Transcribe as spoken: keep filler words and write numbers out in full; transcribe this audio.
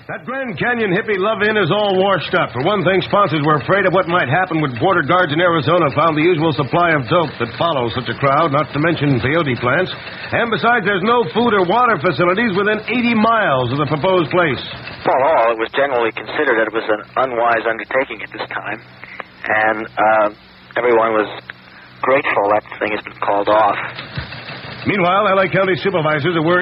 That Grand Canyon hippie love in is all washed up. For one thing, sponsors were afraid of what might happen when border guards in Arizona found the usual supply of dope that follows such a crowd, not to mention peyote plants. And besides, there's no food or water facilities within eighty miles of the proposed place. Well, all, it was generally considered that it was an unwise undertaking at this time. And uh, everyone was grateful that thing has been called off. Meanwhile, L A County supervisors are worried